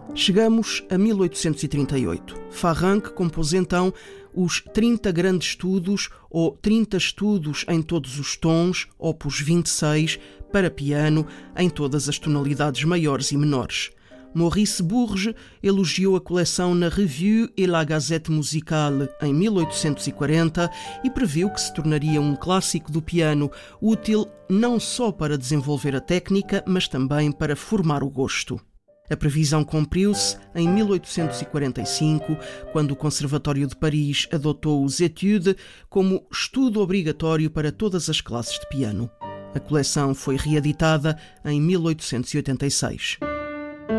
Chegamos a 1838. Farranc compôs então os 30 grandes estudos, ou 30 estudos em todos os tons, opus 26, para piano, em todas as tonalidades maiores e menores. Maurice Bourges elogiou a coleção na Revue et la Gazette Musicale em 1840 e previu que se tornaria um clássico do piano, útil não só para desenvolver a técnica, mas também para formar o gosto. A previsão cumpriu-se em 1845, quando o Conservatório de Paris adotou os Études como estudo obrigatório para todas as classes de piano. A coleção foi reeditada em 1886.